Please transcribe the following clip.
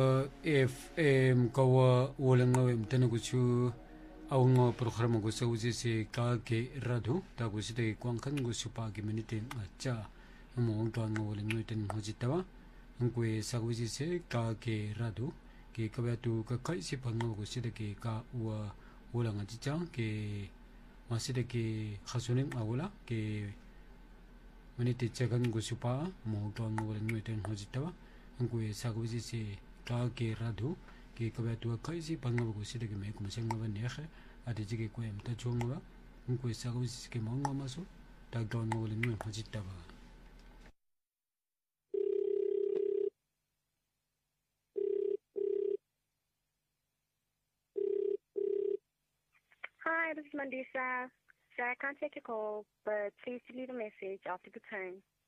FM kawa walang ngawim tanagusu aung programa gusa usi se ka ke radu ta gusi te kwangkan gusu pa ke minute acha mo tuan walang ngawim tan hojitawa ngwe sa usi se ka ke radu ke kabatu ka kai se pango gusi te ke ka wa walang acha ke masih te ke khasunin awala ke minute chakan gusu pa mo tuan walang ngawim tan hojitawa ngwe sa usi se ke radu ke kabatu kaisi pangabu sida ke me kumsang ba nehe ati jige ko em ta chongwa ngko sa ko ke manga maso ta don no le no hajita ba. Hi, this is Mandisa. Sir, I can't take your call, but please leave a message after the tone.